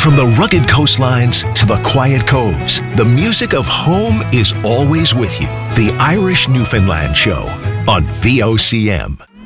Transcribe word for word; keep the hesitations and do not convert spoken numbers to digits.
From the rugged coastlines to the quiet coves, the music of home is always with you. The Irish Newfoundland Show on V O C M.